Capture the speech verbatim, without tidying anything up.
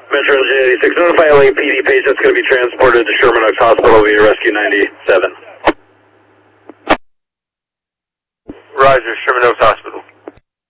Metro J eighty-six, notify L A P D patient's going to be transported to Sherman Oaks Hospital via Rescue ninety-seven. Roger, Sherman Oaks Hospital.